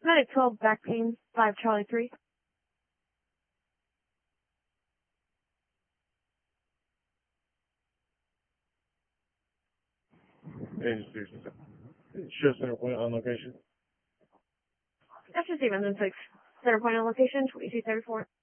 Medic 12, back pain, 5 Charlie 3. Show center point on location. That's just even 6. Center point on location, 2234.